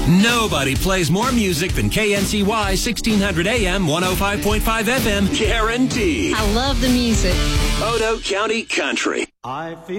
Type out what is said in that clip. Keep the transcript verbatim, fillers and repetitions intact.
Nobody plays more music than K N C Y sixteen hundred A M, one oh five point five F M. Guaranteed. I love the music. Odo County Country. I feel